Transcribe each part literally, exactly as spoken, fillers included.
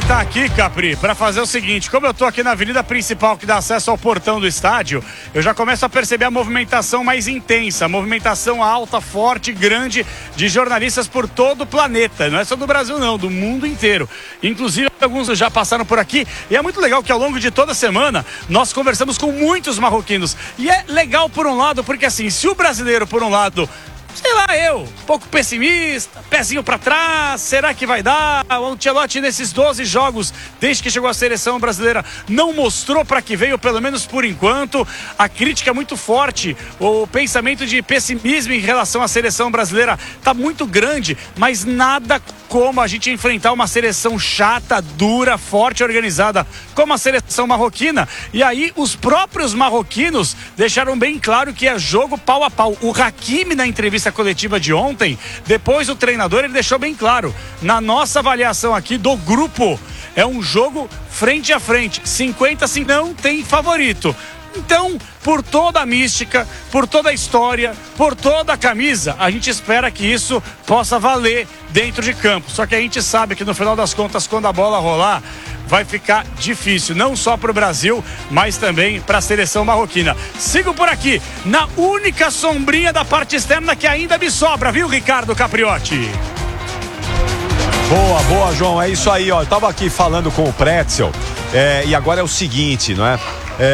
aproveitar aqui, Capri, para fazer o seguinte. Como eu tô aqui na avenida principal que dá acesso ao portão do estádio, eu já começo a perceber a movimentação mais intensa, a movimentação alta, forte, grande de jornalistas por todo o planeta. Não é só do Brasil não, do mundo inteiro. Inclusive alguns já passaram por aqui e é muito legal que ao longo de toda a semana nós conversamos com muitos marroquinos. E é legal por um lado, porque assim, se o brasileiro por um lado, sei lá, eu, um pouco pessimista, pezinho pra trás, será que vai dar? O Ancelotti nesses doze jogos, desde que chegou à seleção brasileira, não mostrou pra que veio, pelo menos por enquanto. A crítica é muito forte, o pensamento de pessimismo em relação à seleção brasileira tá muito grande, mas nada como a gente enfrentar uma seleção chata, dura, forte, organizada, como a seleção marroquina. E aí os próprios marroquinos deixaram bem claro que é jogo pau a pau. O Hakimi, na entrevista coletiva de ontem, depois o treinador, ele deixou bem claro, na nossa avaliação aqui do grupo, é um jogo frente a frente, cinquenta a cinquenta, não tem favorito. Então, por toda a mística, por toda a história, por toda a camisa, a gente espera que isso possa valer dentro de campo. Só que a gente sabe que no final das contas, quando a bola rolar, vai ficar difícil, não só para o Brasil, mas também para a seleção marroquina. Sigo por aqui, na única sombrinha da parte externa que ainda me sobra, viu, Ricardo Capriotti? Boa, boa, João, é isso aí, ó. Eu tava aqui falando com o Pretzel, é, e agora é o seguinte, não é?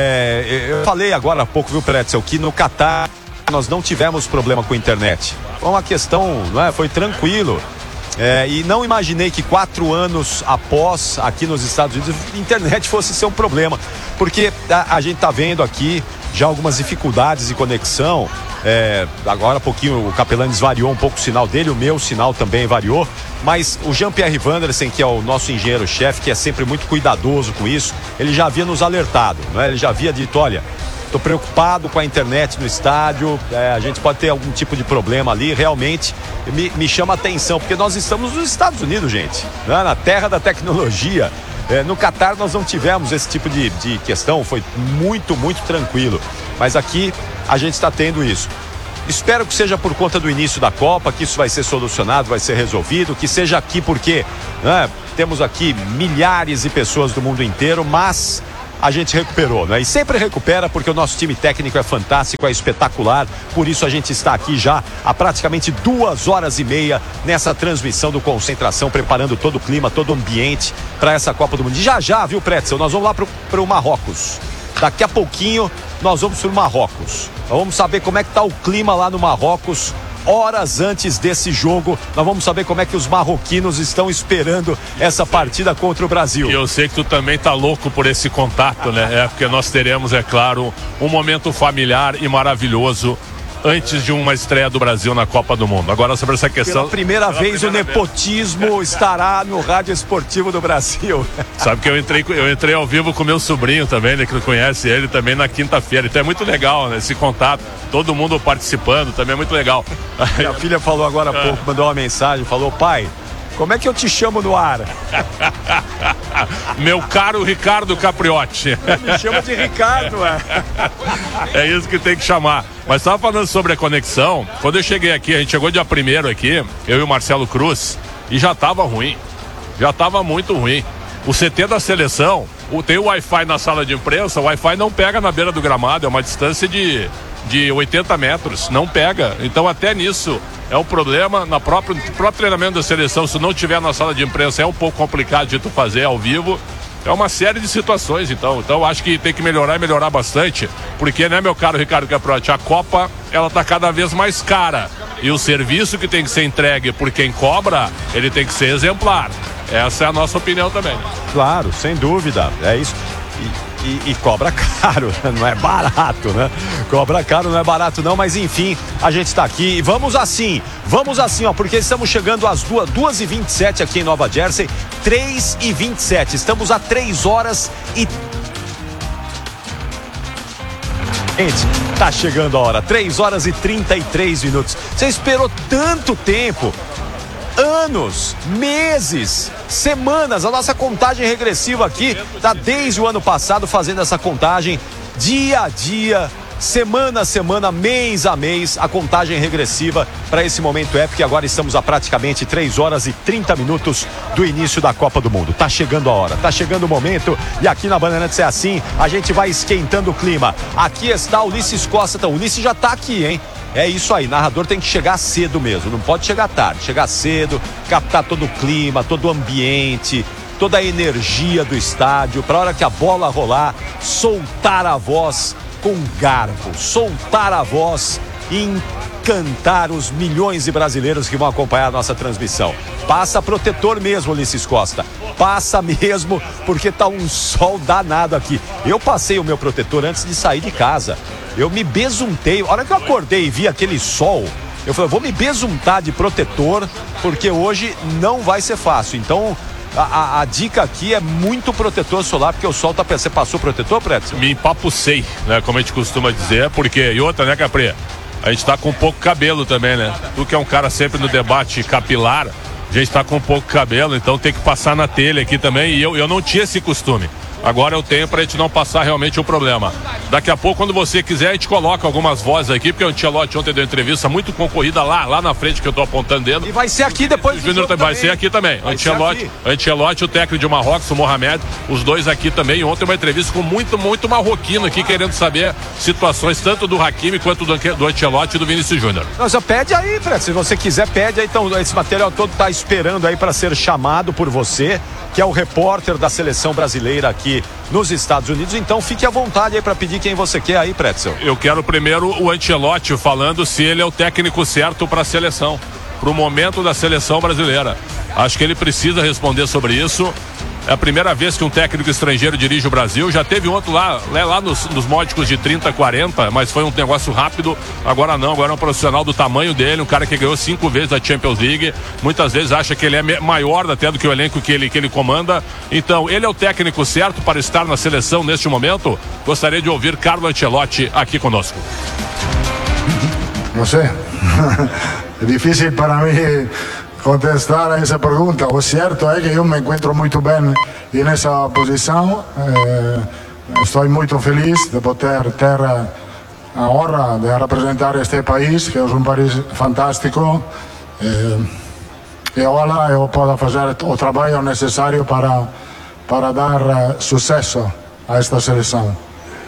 É, eu falei agora há pouco, viu, Pretzel, que no Catar nós não tivemos problema com a internet. Foi uma questão, não é? Foi tranquilo. É, e não imaginei que quatro anos após, aqui nos Estados Unidos, a internet fosse ser um problema. Porque a, a gente tá vendo aqui já algumas dificuldades de conexão. É, agora há pouquinho o Capelanes variou um pouco o sinal dele, o meu sinal também variou. Mas o Jean-Pierre Vandersen, que é o nosso engenheiro-chefe, que é sempre muito cuidadoso com isso, ele já havia nos alertado, não é? Ele já havia dito, olha, estou preocupado com a internet no estádio, é, a gente pode ter algum tipo de problema ali, realmente me, me chama a atenção, porque nós estamos nos Estados Unidos, gente, né? Na terra da tecnologia. É, no Catar nós não tivemos esse tipo de, de questão, foi muito, muito tranquilo, mas aqui a gente está tendo isso. Espero que seja por conta do início da Copa, que isso vai ser solucionado, vai ser resolvido, que seja aqui porque, né, temos aqui milhares de pessoas do mundo inteiro, mas a gente recuperou, né? E sempre recupera porque o nosso time técnico é fantástico, é espetacular. Por isso a gente está aqui já há praticamente duas horas e meia nessa transmissão do Concentração, preparando todo o clima, todo o ambiente para essa Copa do Mundo. E já já, viu, Pretzel, nós vamos lá para o Marrocos. Daqui a pouquinho nós vamos para o Marrocos. Nós vamos saber como é que está o clima lá no Marrocos. Horas antes desse jogo, nós vamos saber como é que os marroquinos estão esperando essa partida contra o Brasil. E eu sei que tu também tá louco por esse contato, né? É porque nós teremos, é claro, um momento familiar e maravilhoso antes de uma estreia do Brasil na Copa do Mundo. Agora sobre essa questão... Pela primeira pela vez primeira o nepotismo vez. estará no Rádio Esportivo do Brasil. Sabe que eu entrei, eu entrei ao vivo com meu sobrinho também, né, que conhece ele também na quinta-feira. Então é muito legal, né, esse contato. Todo mundo participando, também é muito legal. Minha filha falou agora há pouco, mandou uma mensagem, falou, pai, como é que eu te chamo no ar? Meu caro Ricardo Capriotti. Me chama de Ricardo, é. É isso que tem que chamar. Mas estava falando sobre a conexão. Quando eu cheguei aqui, a gente chegou dia primeiro aqui, eu e o Marcelo Cruz, e já estava ruim. Já estava muito ruim. O C T da seleção, tem o Wi-Fi na sala de imprensa, o Wi-Fi não pega na beira do gramado, é uma distância de, de oitenta metros, não pega. Então até nisso é um problema. Na própria, no próprio treinamento da seleção, se não tiver na sala de imprensa, é um pouco complicado de tu fazer ao vivo. É uma série de situações, então. Então, acho que tem que melhorar e melhorar bastante. Porque, né, meu caro Ricardo Capriotti, a Copa, ela tá cada vez mais cara. E o serviço que tem que ser entregue por quem cobra, ele tem que ser exemplar. Essa é a nossa opinião também. Claro, sem dúvida. É isso. E... E, e cobra caro, não é barato, né? Cobra caro, não é barato não, mas enfim, a gente tá aqui e vamos assim, vamos assim, ó, porque estamos chegando às duas e vinte e sete aqui em Nova Jersey, três e vinte e sete, estamos a três horas e... Gente, tá chegando a hora, três horas e trinta e três minutos. Você esperou tanto tempo, anos, meses, semanas, a nossa contagem regressiva aqui tá desde o ano passado fazendo essa contagem dia a dia, semana a semana, mês a mês, a contagem regressiva para esse momento épico. E agora estamos a praticamente três horas e trinta minutos do início da Copa do Mundo. Tá chegando a hora, tá chegando o momento, e aqui na Bandeirantes é assim, a gente vai esquentando o clima. Aqui está o Ulisses Costa. Então, o Ulisses já tá aqui, hein? É isso aí, narrador tem que chegar cedo mesmo, não pode chegar tarde, chegar cedo, captar todo o clima, todo o ambiente, toda a energia do estádio, para a hora que a bola rolar, soltar a voz com garbo, soltar a voz e encantar os milhões de brasileiros que vão acompanhar a nossa transmissão. Passa protetor mesmo, Ulisses Costa, passa mesmo, porque tá um sol danado aqui. Eu passei o meu protetor antes de sair de casa. Eu me besuntei. A hora que eu acordei e vi aquele sol, eu falei, vou me besuntar de protetor, porque hoje não vai ser fácil. Então, a, a, a dica aqui é muito protetor solar, porque o sol tá... Você passou protetor, Prédio? Me empapucei, né? Como a gente costuma dizer, porque... E outra, né, Capri? A gente tá com pouco cabelo também, né? Tu que é um cara sempre no debate capilar, a gente tá com pouco cabelo, então tem que passar na telha aqui também. E eu, eu não tinha esse costume. Agora eu tenho pra gente não passar realmente o problema. Daqui a pouco, quando você quiser, a gente coloca algumas vozes aqui, porque o Ancelotti ontem deu entrevista muito concorrida lá, lá na frente, que eu tô apontando dedo. E vai ser aqui depois do jogo Vai também. ser aqui também. O Ancelotti, Ancelotti, o técnico de Marrocos, o Mohamed, os dois aqui também. Ontem uma entrevista com muito, muito marroquino aqui, querendo saber situações tanto do Hakimi quanto do, do Ancelotti e do Vinícius Júnior. Nossa, pede aí, Fred, se você quiser, pede aí. Então, esse material todo tá esperando aí para ser chamado por você, que é o repórter da seleção brasileira aqui nos Estados Unidos. Então fique à vontade aí para pedir quem você quer aí, Pretzel. Eu quero primeiro o Ancelotti falando se ele é o técnico certo para a seleção, para o momento da seleção brasileira. Acho que ele precisa responder sobre isso. É a primeira vez que um técnico estrangeiro dirige o Brasil. Já teve outro lá, lá nos, nos módicos de trinta, quarenta, mas foi um negócio rápido. Agora não, agora é um profissional do tamanho dele, um cara que ganhou cinco vezes a Champions League. Muitas vezes acha que ele é maior até do que o elenco que ele, que ele comanda. Então, ele é o técnico certo para estar na seleção neste momento? Gostaria de ouvir Carlo Ancelotti aqui conosco. Não sei. É difícil para mim contestar a essa pergunta. O certo é que eu me encontro muito bem nessa posição. Eh, estou muito feliz de poder ter a honra de representar este país, que é um país fantástico. Eh, e olá, eu posso fazer o trabalho necessário para, para dar uh, sucesso a esta seleção.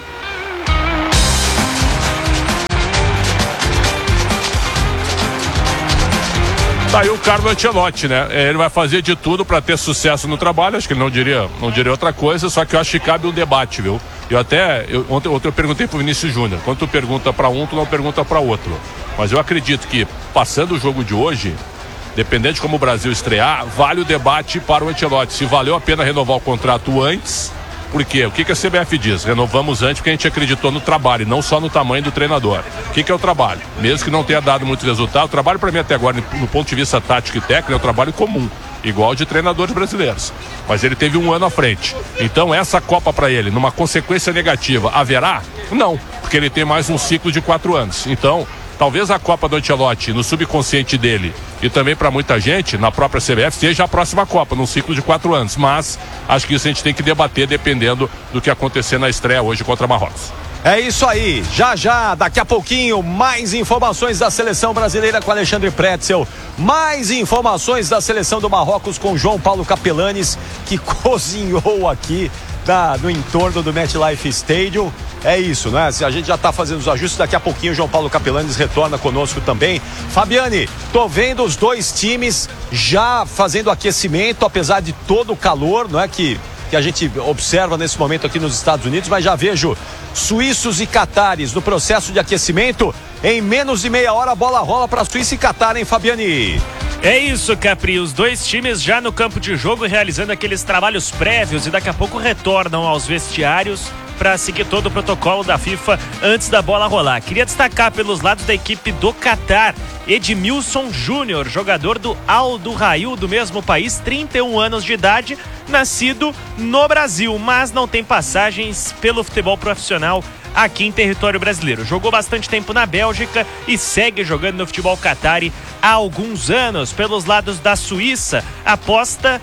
Tá aí o Carlo Ancelotti, né? Ele vai fazer de tudo para ter sucesso no trabalho. Acho que ele não diria, não diria outra coisa, só que eu acho que cabe um debate, viu? Eu até, eu, ontem, ontem eu perguntei pro Vinícius Júnior, quando tu pergunta para um, tu não pergunta para outro. Mas eu acredito que, passando o jogo de hoje, dependendo de como o Brasil estrear, vale o debate para o Ancelotti. Se valeu a pena renovar o contrato antes, por quê? O que, que a C B F diz? Renovamos antes porque a gente acreditou no trabalho, não só no tamanho do treinador. O que, que é o trabalho? Mesmo que não tenha dado muito resultado, o trabalho para mim até agora, no ponto de vista tático e técnico, é um trabalho comum, igual de treinadores brasileiros. Mas ele teve um ano à frente. Então essa Copa para ele, numa consequência negativa, haverá? Não, porque ele tem mais um ciclo de quatro anos. Então, talvez a Copa do Ancelotti, no subconsciente dele e também para muita gente, na própria C B F, seja a próxima Copa, num ciclo de quatro anos. Mas acho que isso a gente tem que debater dependendo do que acontecer na estreia hoje contra Marrocos. É isso aí, já já, daqui a pouquinho, mais informações da seleção brasileira com Alexandre Pretzel, mais informações da seleção do Marrocos com João Paulo Capelanes, que cozinhou aqui da, no entorno do MetLife Stadium. É isso, né? A gente já está fazendo os ajustes, daqui a pouquinho o João Paulo Capelanes retorna conosco também. Fabiane, tô vendo os dois times já fazendo aquecimento, apesar de todo o calor, não é que... que a gente observa nesse momento aqui nos Estados Unidos, mas já vejo suíços e catares no processo de aquecimento. Em menos de meia hora a bola rola para Suíça e Catar, hein, Fabiane? É isso, Capri, os dois times já no campo de jogo realizando aqueles trabalhos prévios e daqui a pouco retornam aos vestiários para seguir todo o protocolo da FIFA antes da bola rolar. Queria destacar pelos lados da equipe do Catar, Edmilson Júnior, jogador do Al Duhail, do mesmo país, trinta e um anos de idade, nascido no Brasil, mas não tem passagens pelo futebol profissional aqui em território brasileiro. Jogou bastante tempo na Bélgica e segue jogando no futebol catari há alguns anos. Pelos lados da Suíça, aposta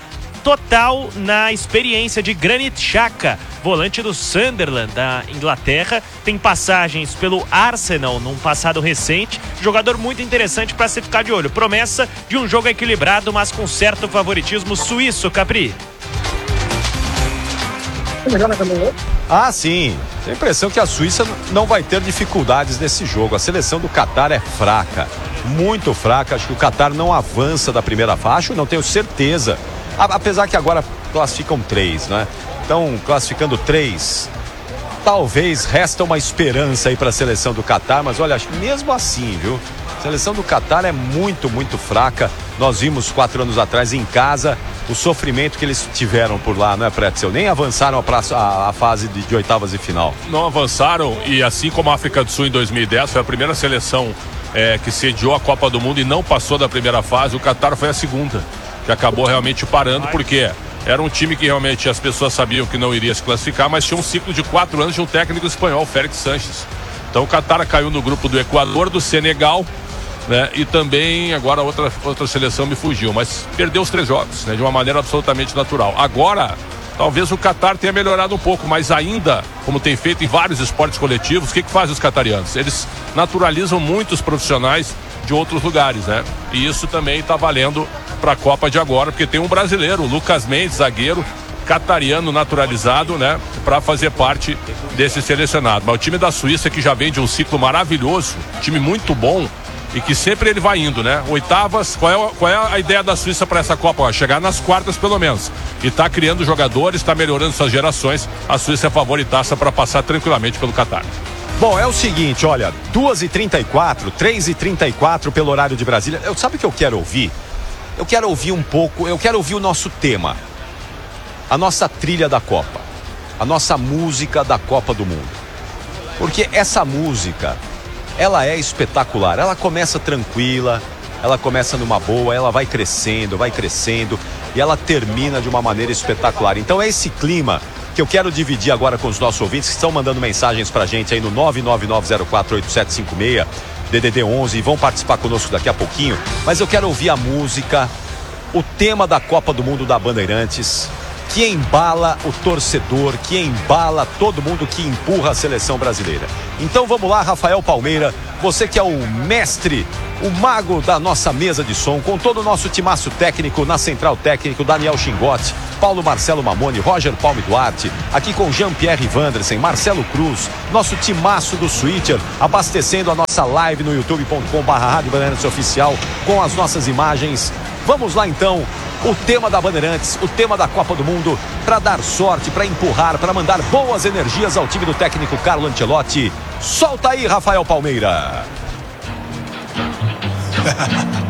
total na experiência de Granit Xhaka, volante do Sunderland da Inglaterra. Tem passagens pelo Arsenal num passado recente. Jogador muito interessante para se ficar de olho. Promessa de um jogo equilibrado, mas com certo favoritismo suíço, Capri. Ah, sim. Tenho a impressão que a Suíça não vai ter dificuldades nesse jogo. A seleção do Catar é fraca, muito fraca. Acho que o Catar não avança da primeira faixa, não tenho certeza. Apesar que agora classificam três, né? Então, classificando três, talvez resta uma esperança aí para a seleção do Catar, mas olha, acho que mesmo assim, viu? A seleção do Catar é muito, muito fraca. Nós vimos quatro anos atrás em casa o sofrimento que eles tiveram por lá, não é, Pretzel? Nem avançaram a, praça, a, a fase de, de oitavas e final. Não avançaram, e assim como a África do Sul em dois mil e dez foi a primeira seleção é, que sediou a Copa do Mundo e não passou da primeira fase, o Catar foi a segunda, que acabou realmente parando, porque era um time que realmente as pessoas sabiam que não iria se classificar, mas tinha um ciclo de quatro anos de um técnico espanhol, Félix Sanches. Então o Catar caiu no grupo do Equador, do Senegal, né? E também agora outra, outra seleção me fugiu, mas perdeu os três jogos, né? De uma maneira absolutamente natural. Agora, talvez o Catar tenha melhorado um pouco, mas ainda, como tem feito em vários esportes coletivos, o que que fazem os catarianos? Eles naturalizam muitos profissionais de outros lugares, né? E isso também está valendo para a Copa de agora, porque tem um brasileiro, o Lucas Mendes, zagueiro catariano naturalizado, né, para fazer parte desse selecionado. Mas o time da Suíça, que já vem de um ciclo maravilhoso, time muito bom, e que sempre ele vai indo, né? Oitavas, qual é, qual é a ideia da Suíça para essa Copa? Ó, chegar nas quartas pelo menos. E tá criando jogadores, tá melhorando suas gerações. A Suíça é favoritaça para passar tranquilamente pelo Catar. Bom, é o seguinte, olha, duas e trinta e quatro, três e trinta e quatro pelo horário de Brasília. Eu, sabe o que eu quero ouvir? Eu quero ouvir um pouco, eu quero ouvir o nosso tema. A nossa trilha da Copa. A nossa música da Copa do Mundo. Porque essa música, ela é espetacular. Ela começa tranquila, ela começa numa boa, ela vai crescendo, vai crescendo e ela termina de uma maneira espetacular. Então é esse clima que eu quero dividir agora com os nossos ouvintes que estão mandando mensagens pra gente aí no nove nove nove zero quatro oito sete cinco seis, D D D onze, e vão participar conosco daqui a pouquinho. Mas eu quero ouvir a música, o tema da Copa do Mundo da Bandeirantes, que embala o torcedor, que embala todo mundo, que empurra a seleção brasileira. Então vamos lá, Rafael Palmeira, você que é o mestre, o mago da nossa mesa de som, com todo o nosso timaço técnico, na central técnico, Daniel Chingotti, Paulo Marcelo Mamoni, Roger Palme Duarte, aqui com Jean-Pierre Wandersen, Marcelo Cruz, nosso timaço do Switcher, abastecendo a nossa live no youtube ponto com barra Rádio Bandeirantes Oficial, com as nossas imagens. Vamos lá então, o tema da Bandeirantes, o tema da Copa do Mundo, para dar sorte, para empurrar, para mandar boas energias ao time do técnico Carlo Ancelotti. Solta aí, Rafael Palmeira.